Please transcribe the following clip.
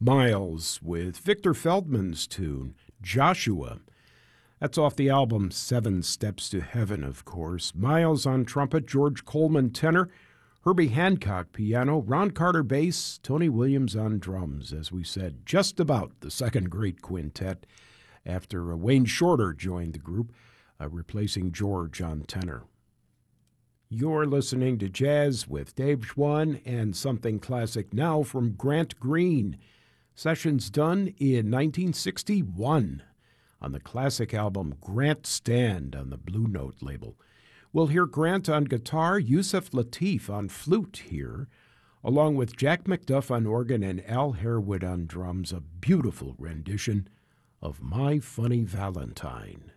Miles with Victor Feldman's tune, Joshua. That's off the album Seven Steps to Heaven, of course. Miles on trumpet, George Coleman tenor, Herbie Hancock piano, Ron Carter bass, Tony Williams on drums. As we said, just about the second great quintet after Wayne Shorter joined the group, replacing George on tenor. You're listening to Jazz with Dave Schwann and something classic now from Grant Green. Sessions done in 1961 on the classic album Grant Stand on the Blue Note label. We'll hear Grant on guitar, Yusef Lateef on flute here, along with Jack McDuff on organ and Al Harewood on drums, a beautiful rendition of My Funny Valentine.